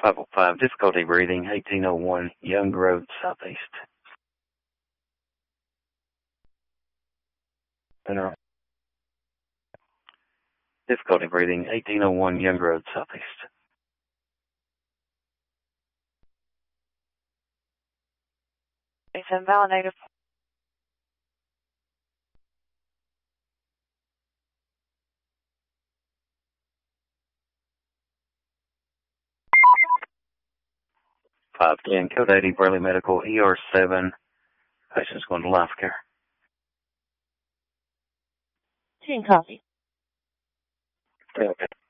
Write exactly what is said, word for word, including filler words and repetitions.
five oh five, difficulty breathing, eighteen oh one, Young Road, Southeast. Center. Difficulty breathing, eighteen oh one, Young Road, Southeast. It's invalidated. five ten, code eighty, Burley Medical, E R seven. Patient's going to life care. ten copy. Okay.